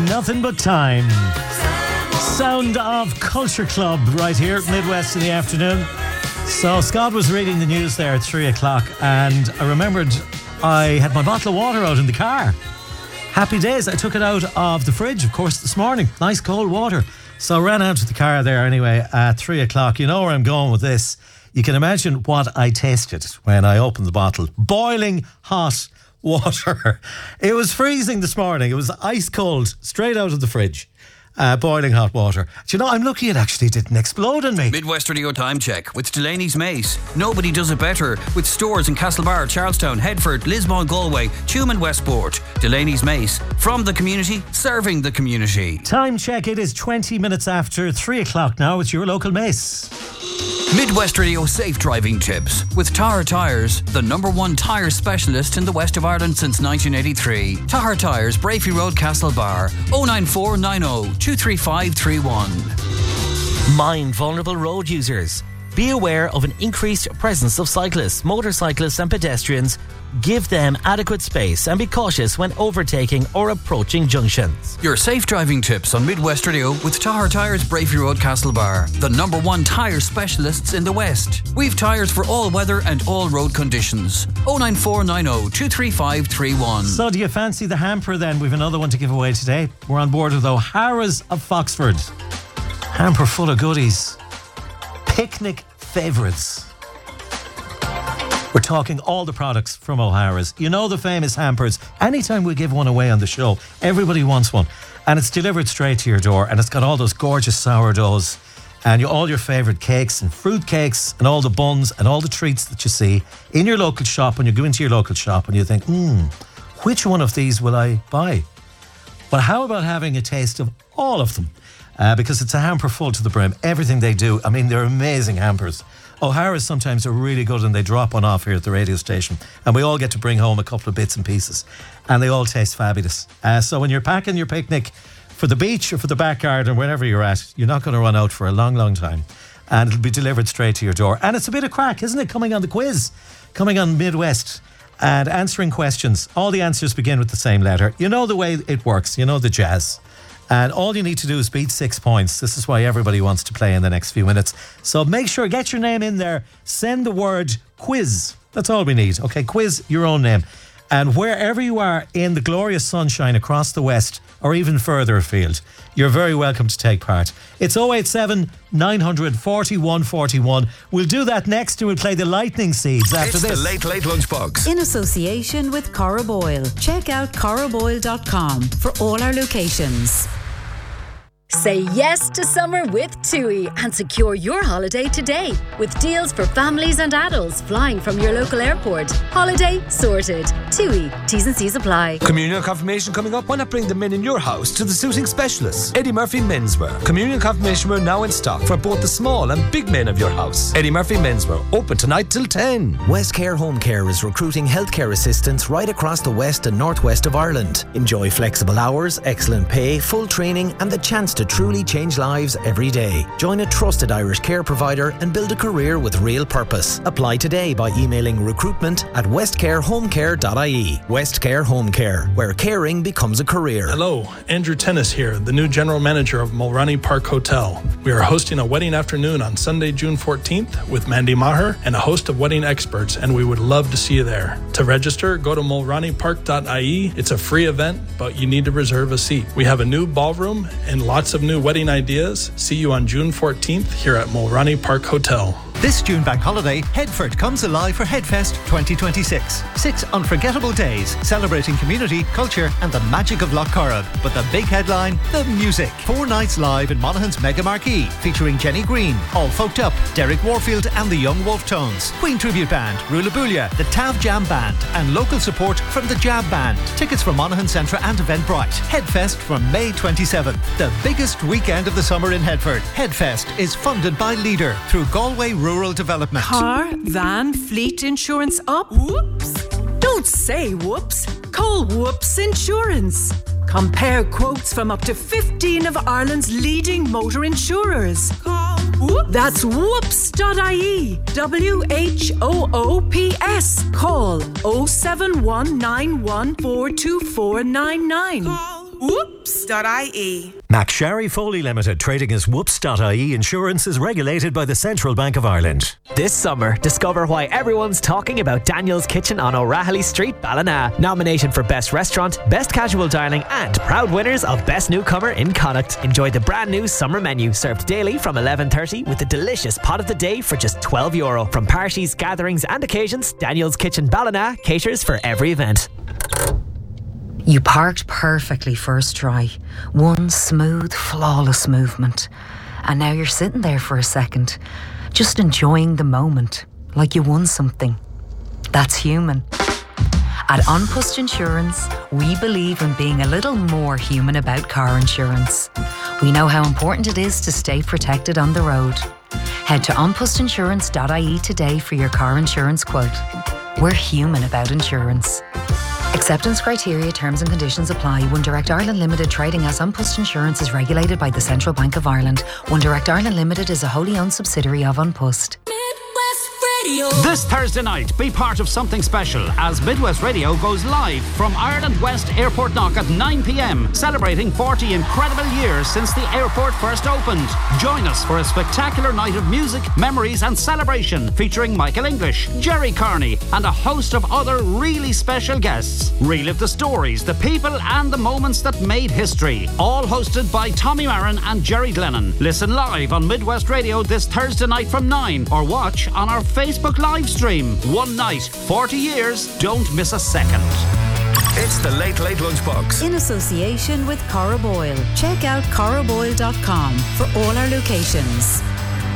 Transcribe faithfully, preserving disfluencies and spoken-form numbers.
Nothing But Time. Sound of Culture Club right here, Midwest in the afternoon. So Scott was reading the news there at three o'clock, and I remembered I had my bottle of water out in the car. Happy days. I took it out of the fridge, of course, this morning. Nice cold water. So I ran out to the car there anyway at three o'clock. You know where I'm going with this. You can imagine what I tasted when I opened the bottle. Boiling hot water. It was freezing this morning. It was ice cold, straight out of the fridge. Uh, boiling hot water. Do you know, I'm lucky it actually didn't explode on me. Midwest Radio Time Check with Delaney's Mace. Nobody does it better. With stores in Castlebar, Charlestown, Headford, Lismore, Galway, Tuam and Westport. Delaney's Mace. From the community, serving the community. Time check. It is twenty minutes after three o'clock now. It's your local Mace. Midwest Radio Safe Driving Tips with Tahar Tyres, the number one tyre specialist in the west of Ireland since nineteen eighty-three. Tahar Tyres, Brafey Road, Castlebar. oh nine four nine oh two three five three one. Mind vulnerable road users. Be aware of an increased presence of cyclists, motorcyclists and pedestrians. Give them adequate space and be cautious when overtaking or approaching junctions. Your safe driving tips on Midwest Radio with Tahar Tyres, Brafey Road, Castlebar. The number one tyre specialists in the West. We've tyres for all weather and all road conditions. oh nine four nine oh two three five three one. So do you fancy the hamper then? We've another one to give away today. We're on board with O'Hara's of Foxford. Hamper full of goodies. Picnic favourites. We're talking all the products from O'Hara's. You know the famous hampers. Anytime we give one away on the show, everybody wants one. And it's delivered straight to your door. And it's got all those gorgeous sourdoughs and your, all your favourite cakes and fruit cakes and all the buns and all the treats that you see in your local shop when you go into your local shop and you think, hmm, which one of these will I buy? Well, how about having a taste of all of them? Uh, because it's a hamper full to the brim. Everything they do, I mean, they're amazing hampers. O'Hara's sometimes are really good and they drop one off here at the radio station and we all get to bring home a couple of bits and pieces and they all taste fabulous. Uh, so when you're packing your picnic for the beach or for the backyard or wherever you're at, you're not going to run out for a long, long time and it'll be delivered straight to your door. And it's a bit of crack, isn't it, coming on the quiz, coming on Midwest and answering questions. All the answers begin with the same letter. You know the way it works, you know the jazz. And all you need to do is beat six points. This is why everybody wants to play in the next few minutes. So make sure, get your name in there. Send the word quiz. That's all we need. Okay, quiz, your own name. And wherever you are in the glorious sunshine across the west or even further afield, you're very welcome to take part. It's oh eight seven, nine hundred, forty-one forty-one. We'll do that next and we'll play the lightning seeds after it's this. It's the Late Late Lunchbox. In association with Corraboyle. Check out corraboyle dot com for all our locations. Say yes to summer with TUI and secure your holiday today with deals for families and adults flying from your local airport. Holiday sorted. TUI. T's and C's apply. Communion confirmation coming up. Why not bring the men in your house to the suiting specialists? Eddie Murphy Menswear. Communion confirmation wear now in stock for both the small and big men of your house. Eddie Murphy Menswear. Open tonight till ten. Westcare Home Care is recruiting healthcare assistants right across the west and northwest of Ireland. Enjoy flexible hours, excellent pay, full training and the chance to truly change lives every day. Join a trusted Irish care provider and build a career with real purpose. Apply today by emailing recruitment at westcarehomecare dot I E. Westcare Home Care, where caring becomes a career. Hello, Andrew Tennis here, the new general manager of Mulroney Park Hotel. We are hosting a wedding afternoon on Sunday, June fourteenth with Mandy Maher and a host of wedding experts, and we would love to see you there. To register, go to mulroney park dot I E. It's a free event, but you need to reserve a seat. We have a new ballroom and lots of new wedding ideas. See you on June fourteenth here at Mulroney Park Hotel. This June bank holiday, Headford comes alive for Headfest twenty twenty-six. Six unforgettable days celebrating community, culture and the magic of Lough Corrib. But the big headline, the music. Four nights live in Monaghan's Mega Marquee featuring Jenny Green, All Folked Up, Derek Warfield and the Young Wolf Tones, Queen Tribute Band, Rulabulia, the Tav Jam Band and local support from the Jab Band. Tickets from Monaghan Centra and Eventbrite. Headfest from May twenty-seventh. The biggest weekend of the summer in Headford. Headfest is funded by Leader through Galway Rural Development. Car, van, fleet insurance up? Whoops! Don't say whoops. Call Whoops Insurance. Compare quotes from up to fifteen of Ireland's leading motor insurers. Call Whoops. That's whoops dot I E. W H O O P S. Call oh seven one nine one four two four nine nine. Call whoops dot I E. McSharry Foley Limited, trading as whoops dot I E Insurance, is regulated by the Central Bank of Ireland. This summer, discover why everyone's talking about Daniel's Kitchen on O'Rahilly Street, Ballina. Nominated for Best Restaurant, Best Casual Dining and proud winners of Best Newcomer in Connacht. Enjoy the brand new summer menu served daily from eleven thirty with a delicious pot of the day for just twelve euro. From parties, gatherings and occasions, Daniel's Kitchen Ballina caters for every event. You parked perfectly first try. One smooth, flawless movement. And now you're sitting there for a second, just enjoying the moment, like you won something. That's human. At An Post Insurance, we believe in being a little more human about car insurance. We know how important it is to stay protected on the road. Head to an post insurance dot I E today for your car insurance quote. We're human about insurance. Acceptance criteria, terms and conditions apply. One Direct Ireland Limited, trading as An Post Insurance, is regulated by the Central Bank of Ireland. One Direct Ireland Limited is a wholly owned subsidiary of An Post. This Thursday night, be part of something special as Midwest Radio goes live from Ireland West Airport Knock at nine p.m, celebrating forty incredible years since the airport first opened. Join us for a spectacular night of music, memories and celebration featuring Michael English, Jerry Carney and a host of other really special guests. Relive the stories, the people and the moments that made history. All hosted by Tommy Marin and Jerry Glennon. Listen live on Midwest Radio this Thursday night from nine or watch on our Facebook live stream. One night, forty years, don't miss a second. It's the Late Late Lunchbox. In association with Cora Boyle. Check out cora boyle dot com for all our locations.